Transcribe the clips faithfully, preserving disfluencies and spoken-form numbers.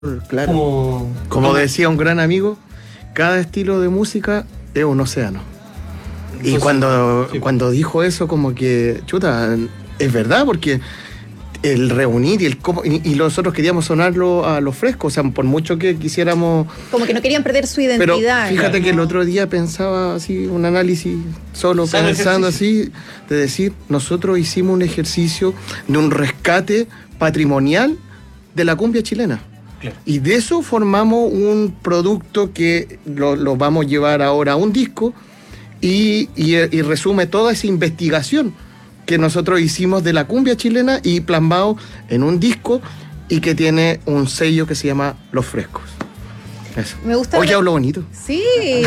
Claro. Como, Como decía un gran amigo, cada estilo de música es un océano. Y Entonces, cuando, sí. cuando dijo eso, como que, chuta, es verdad, porque el reunir y el cómo, y, y nosotros queríamos sonarlo a lo fresco, o sea, por mucho que quisiéramos. Como que no querían perder su Pero identidad. fíjate ¿no? que el otro día pensaba así, un análisis solo Sano pensando así, de decir, nosotros hicimos un ejercicio de un rescate patrimonial de la cumbia chilena. Claro. Y de eso formamos un producto que lo, lo vamos a llevar ahora a un disco y, y, y resume toda esa investigación que nosotros hicimos de la cumbia chilena y plasmado en un disco y que tiene un sello que se llama Los Frescos. Eso. Me gusta. Oye, hablo bonito. Sí.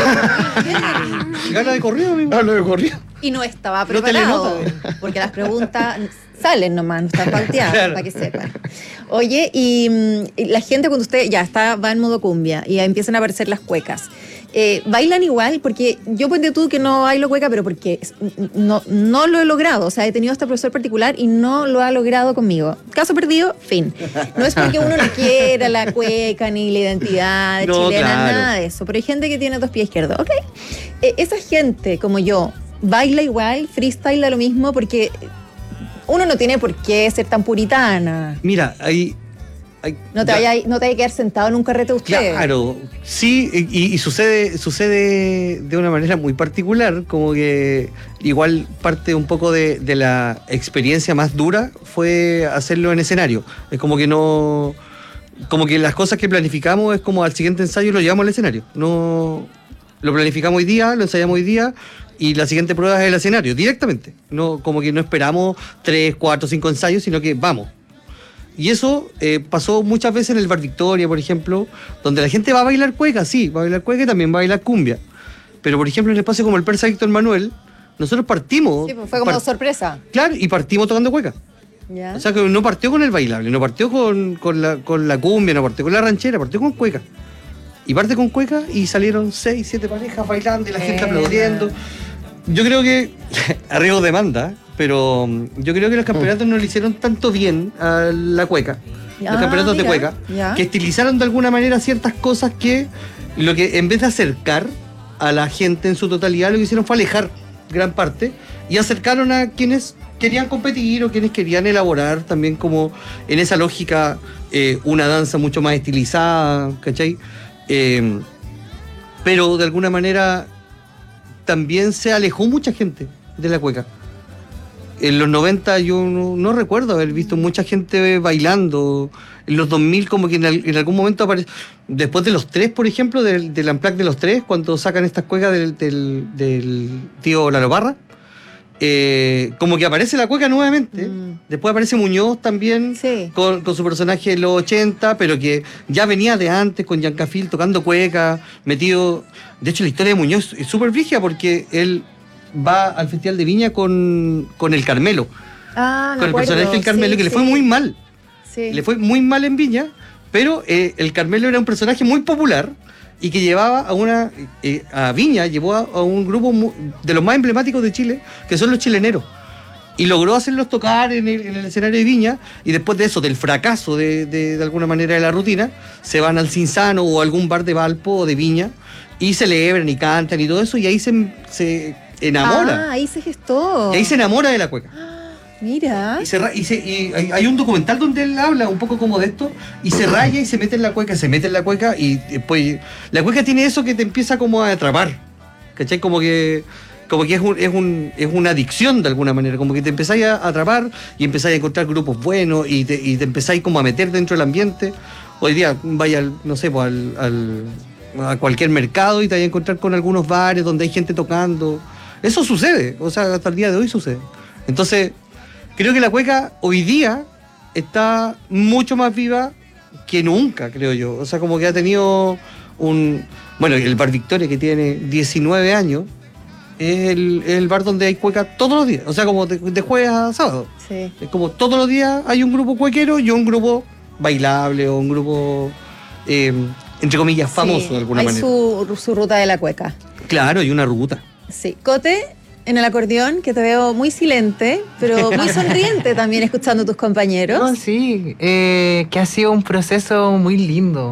Gana de corrido, amigo. Hablo de corrido. Y no estaba No preparado. telenota. Porque las preguntas salen nomás, no están pauteadas, Claro. para que sepan. Oye, y, mm, y la gente cuando usted ya está, va en modo cumbia y empiezan a aparecer las cuecas. Eh, ¿Bailan igual? Porque yo ponte tú que no bailo cueca, pero porque no, no lo he logrado. O sea, he tenido este profesor particular y no lo ha logrado conmigo. Caso perdido, fin. No es porque uno no quiera la cueca ni la identidad No, chilena, claro. nada de eso. Pero hay gente que tiene dos pies izquierdos. Ok. Eh, esa gente como yo, ¿baila igual? ¿Freestyle da lo mismo? Porque uno no tiene por qué ser tan puritana. Mira, hay... hay No te ya- vaya, no te vaya a quedar sentado en un carrete usted. Claro, sí, y, y sucede, sucede de una manera muy particular, como que igual parte un poco de, de la experiencia más dura fue hacerlo en escenario. Es como que no, como que las cosas que planificamos es como al siguiente ensayo lo llevamos al escenario. No, lo planificamos hoy día, lo ensayamos hoy día y la siguiente prueba es el escenario, directamente. No, como que no esperamos tres, cuatro, cinco ensayos, sino que vamos. Y eso eh, pasó muchas veces en el Bar Victoria, por ejemplo, donde la gente va a bailar cueca, sí, va a bailar cueca y también va a bailar cumbia. Pero, por ejemplo, en el espacio como el Persa Víctor Manuel, nosotros partimos... Sí, pues fue como par- sorpresa. Claro, y partimos tocando cueca. ¿Ya? O sea, que no partió con el bailable, no partió con, con, la, con la cumbia, no partió con la ranchera, partió con cueca. Y parte con cueca y salieron seis, siete parejas bailando y la gente Buena. aplaudiendo. Yo creo que, arriesgo demanda, pero mm, yo creo que los campeonatos no le hicieron tanto bien a la cueca, Ah, los campeonatos de mira, cueca, ya. que estilizaron de alguna manera ciertas cosas que lo que en vez de acercar a la gente en su totalidad, lo que hicieron fue alejar gran parte y acercaron a quienes querían competir o quienes querían elaborar también como en esa lógica eh, una danza mucho más estilizada, ¿cachai? Eh, pero de alguna manera también se alejó mucha gente de la cueca. En los noventa yo no, no recuerdo haber visto mucha gente bailando. En los dos mil como que en, al- en algún momento apareció, después de los tres, por ejemplo, del, del Unplugged de los tres, cuando sacan estas cuecas del, del, del tío Lalo Parra, eh, como que aparece la cueca nuevamente. Mm. Después aparece Muñoz también, Sí. con, con su personaje de los ochenta, pero que ya venía de antes con Yancafil tocando cueca, metido... De hecho, la historia de Muñoz es súper brígida porque él va al Festival de Viña con, con el Carmelo, Ah, me con el acuerdo. personaje del Carmelo, Sí, que le sí. fue muy mal. Sí. Le fue muy mal en Viña, pero eh, el Carmelo era un personaje muy popular y que llevaba a una eh, a Viña, llevó a, a un grupo mu- de los más emblemáticos de Chile, que son los chileneros. Y logró hacerlos tocar en el, en el escenario de Viña, y después de eso, del fracaso de, de, de alguna manera de la rutina, se van al Cinzano o a algún bar de Valpo o de Viña, y celebran y cantan y todo eso, y ahí se, se enamora. Ah, ahí se gestó. Y ahí se enamora de la cueca. Mira. Y, se ra- y se- y hay, hay un documental donde él habla un poco como de esto, y se raya y se mete en la cueca, se mete en la cueca, y después la cueca tiene eso que te empieza como a atrapar, ¿cachai? Como que, como que es, un, es, un, es una adicción de alguna manera, como que te empezáis a atrapar y empezáis a encontrar grupos buenos y te, y te empezáis como a meter dentro del ambiente. Hoy día vaya, al, no sé, pues al, al- a cualquier mercado y te vas a encontrar con algunos bares donde hay gente tocando. Eso sucede, o sea, hasta el día de hoy sucede. Entonces, creo que la cueca hoy día está mucho más viva que nunca, creo yo. O sea, como que ha tenido un... Bueno, el Bar Victoria, que tiene diecinueve años, es el, el bar donde hay cueca todos los días. O sea, como de, de jueves a sábado. Sí. Es como todos los días hay un grupo cuequero y un grupo bailable o un grupo, eh, entre comillas, famoso Sí, de alguna hay manera. Su, su ruta de la cueca. Claro, y una ruta. Sí. Cote, en el acordeón, que te veo muy silente, pero muy sonriente también escuchando a tus compañeros. No, sí, eh, que ha sido un proceso muy lindo.